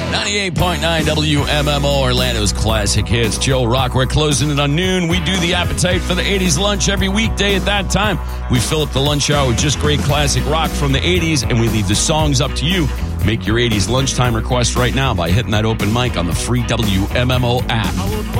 98.9 WMMO, Orlando's classic hits. Joe Rock, we're closing it on noon. We do the appetite for the 80s lunch every weekday at that time. We fill up the lunch hour with just great classic rock from the 80s, and we leave the songs up to you. Make your 80s lunchtime request right now by hitting that open mic on the free WMMO app.